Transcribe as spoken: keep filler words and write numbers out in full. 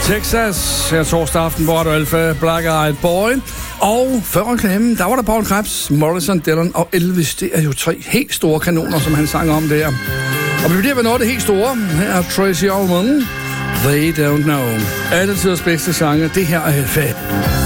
Texas her torsdag aften, hvor du Alpha, Black Eyed Boy. Og før reklamen, der var der Paul Krebs, Morrison, Dylan og Elvis. Det er jo tre helt store kanoner, som han sang om der. Og vi bliver ved noget af det helt store. Her er Tracy Ullman, They Don't Know. Alle tiders bedste sange. Det her er Alpha.